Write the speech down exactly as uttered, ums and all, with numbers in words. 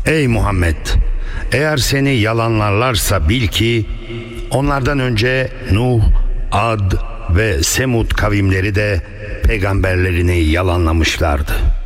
Ey Muhammed! Eğer seni yalanlarlarsa bil ki onlardan önce Nuh, Ad ve Semud kavimleri de peygamberlerini yalanlamışlardı.